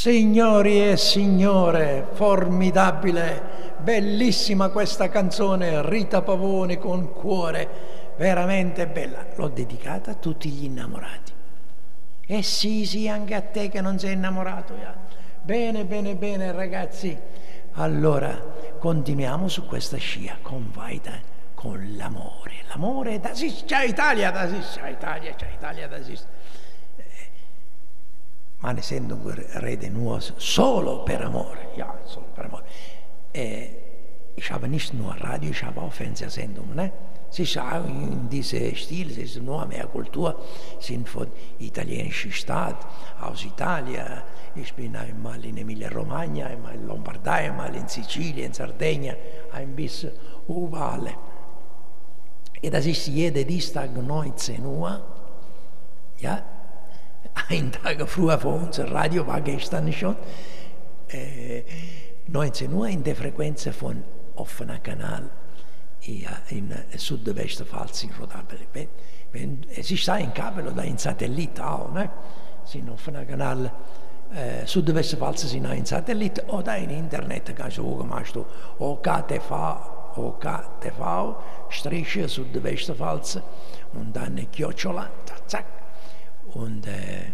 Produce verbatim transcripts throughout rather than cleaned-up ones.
Signori e signore, formidabile, bellissima questa canzone, Rita Pavone con Cuore, veramente bella. L'ho dedicata a tutti gli innamorati. E sì, sì, anche a te che non sei innamorato. Bene, bene, bene ragazzi. Allora, continuiamo su questa scia con Vaida, con l'amore. L'amore, das ist ja Italia, das ist ja Italia, ja Italia, das ist... Man Sendung rede nur solo per amore, ja, solo per amore. Äh, ich habe nicht nur Radio, ich habe auch Fernsehsendungen. Ne? Sie ist auch in diesem Stil, es ist nur mehr Kultur, sind von italienischen Staat, aus Italien. Ich bin einmal in Emilia-Romagna, einmal in Lombardei, einmal in Sizilien, in Sardegna, ein bisschen überall. Und das ist jeden Dienstag neunzehn Uhr, ja. Ein Tag früher vor unser Radio war gestern schon, äh, neunzehn Uhr in der Frequenz von offener Kanal in Südwestpfalz in Rodapel. Es ist ein Kabel oder ein Satellit auch, ne? Sind offener Kanal äh, Südwestpfalz sind ein Satellit oder ein Internet, kannst du gucken, machst du O K T V, O K T V, Strich Südwestpfalz und dann Chiocciola, zack. Und äh,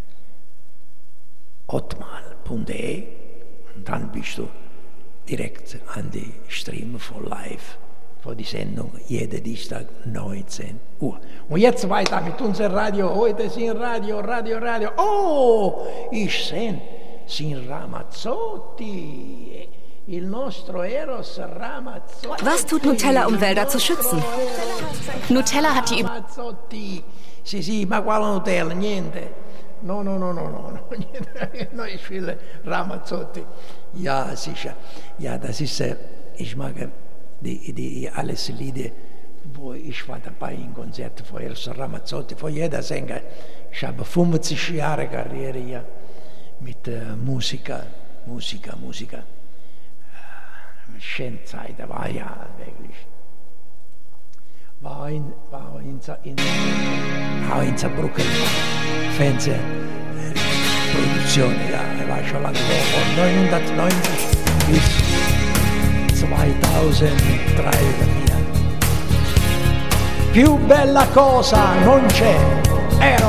hotmail punkt de und dann bist du direkt an die Stream von live, von die Sendung, jeden Dienstag neunzehn Uhr. Und jetzt weiter mit unserem Radio, heute sind Radio, Radio, Radio. Oh, ich sehe, sind Ramazzotti, il nostro Eros Ramazzotti. Was tut Nutella, um Wälder zu schützen? Nutella hat die... Ramazzotti. Sì, sì, ma quale Nutella? Niente. No, no, no, no, no, no, niente. No, ich will Ramazzotti. Ja, sicher. Ja, das ist, ich mag die, die alles Lieder, wo ich war dabei in Konzerten von Eros Ramazzotti, von jeder Sänger. Ich habe fünfzig Jahre Karriere hier mit äh, Musiker, Musiker, Musiker. Schöne Zeit, da war ja wirklich. War in, war in, in, auch in Saarbrücken, Fernsehproduktion, ja, er war schon lange von neunzehnhundertneunzig bis zweitausenddrei oder vier. Più bella cosa non c'è, Eros.